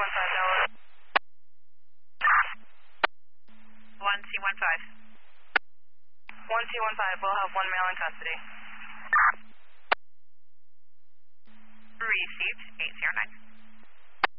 Delaware. 1C15. 1C15, we'll have one male in custody. Received, 809.